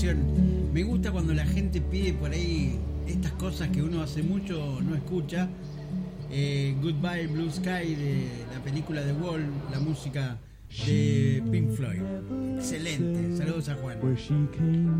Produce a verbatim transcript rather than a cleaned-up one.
canción. Me gusta cuando la gente pide por ahí estas cosas que uno hace mucho no escucha. Eh, Goodbye Blue Sky de la película The Wall, la música de Pink Floyd. Excelente. Saludos a Juan.